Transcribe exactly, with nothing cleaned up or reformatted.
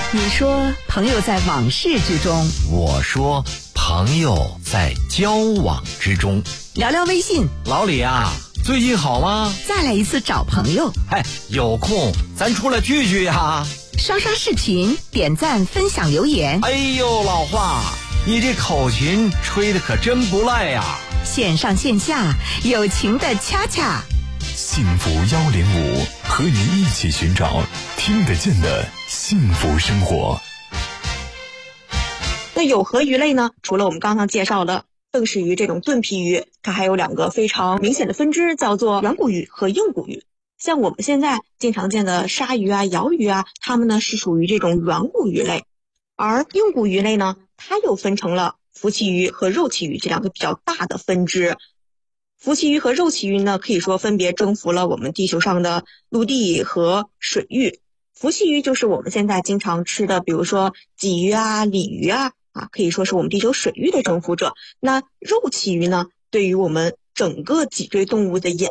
你说朋友在往事之中， 我说朋友在交往之中。 聊聊微信， 老李啊，最近好吗？ 再来一次找朋友。 哎，有空咱出来聚聚呀。 刷刷视频，点赞分享留言。 哎呦，老华，你这口琴吹得可真不赖呀。 线上线下友情的恰恰。 幸福幺零五，和你一起寻找听得见的幸福生活。 那有何鱼类呢？除了我们刚刚介绍的邓氏鱼这种盾皮鱼，它还有两个非常明显的分支，叫做软骨鱼和硬骨鱼。像我们现在经常见的鲨鱼啊、鳐鱼啊，它们呢是属于这种软骨鱼类。而硬骨鱼类呢，它又分成了浮鳍鱼和肉鳍鱼这两个比较大的分支。浮鳍鱼和肉鳍鱼呢，可以说分别征服了我们地球上的陆地和水域。浮鳍鱼就是我们现在经常吃的，比如说鲫鱼啊、鲤鱼啊，啊，可以说是我们地球水域的征服者。那肉鳍鱼呢，对于我们整个脊椎动物的演